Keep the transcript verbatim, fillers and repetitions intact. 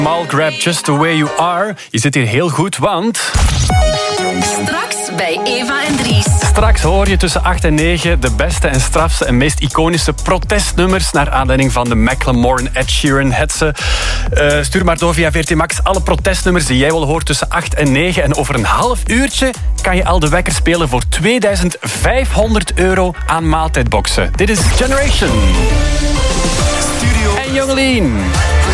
Mal Grab Just The Way You Are. Je zit hier heel goed, want... Straks bij Eva en Dries. Straks hoor je tussen acht en negen de beste en strafste en meest iconische protestnummers naar aanleiding van de Macklemore en Ed Sheeran hetze. Uh, stuur maar door via V R T Max alle protestnummers die jij wil horen tussen acht en negen. En over een half uurtje kan je al de wekker spelen voor tweeduizend vijfhonderd euro aan maaltijdboxen. Dit is Generation. Studio en Jongelien.